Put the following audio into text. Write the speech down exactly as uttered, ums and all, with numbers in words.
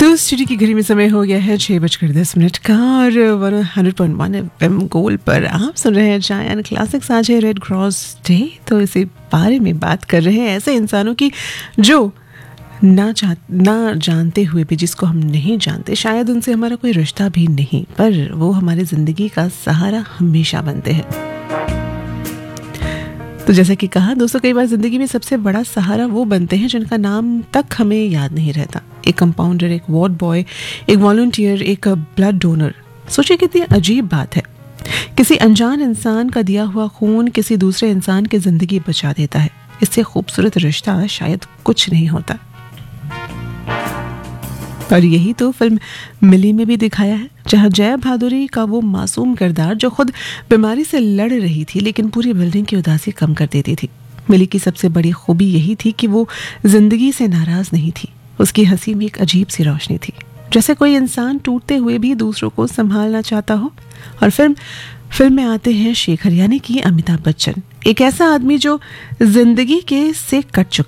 तो स्टूडियो की घड़ी में समय हो गया है छः बजकर दस मिनट का और one hundred point one F M गोल पर आप सुन रहे हैं चायन क्लासिक्स। आज है रेड क्रॉस डे, तो इसी बारे में बात कर रहे हैं ऐसे इंसानों की जो ना चाह ना जानते हुए भी, जिसको हम नहीं जानते, शायद उनसे हमारा कोई रिश्ता भी नहीं, पर वो हमारी ज़िंदगी का सहारा हमेशा बनते हैं। तो जैसा कि कहा दोस्तों, कई बार ज़िंदगी में सबसे बड़ा सहारा वो बनते हैं जिनका नाम तक हमें याद नहीं रहता। एक कंपाउंडर, एक वार्ड बॉय, एक वॉलंटियर, एक ब्लड डोनर। सोचिए कितनी अजीब बात है, किसी अनजान इंसान का दिया हुआ खून किसी दूसरे इंसान की ज़िंदगी बचा देता है। इससे खूबसूरत रिश्ता शायद कुछ नहीं होता। पर यही तो फिल्म मिली में भी दिखाया है, जहां जया भादुरी का वो मासूम किरदार जो खुद बीमारी से लड़ रही थी लेकिन पूरी बिल्डिंग की उदासी कम कर देती थी। मिली की सबसे बड़ी खूबी यही थी कि वो जिंदगी से नाराज नहीं थी। उसकी हंसी में एक अजीब सी रोशनी थी, जैसे कोई इंसान टूटते हुए भी दूसरों को संभालना चाहता हो। और फिल्म फिल्म में आते हैं शेखर, यानी कि अमिताभ बच्चन, एक ऐसा आदमी जो जिंदगी के से कट चुका